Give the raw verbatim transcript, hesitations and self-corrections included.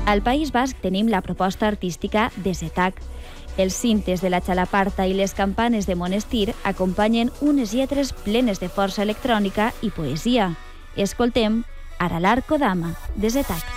Al País Basc tenim la proposta artística de Zetac. Els cintes de la xalaparta i les campanes de Monestir acompanyen unes lletres plenes de força electrònica i poesia. Escoltem Aralar Kodama, de Zetac.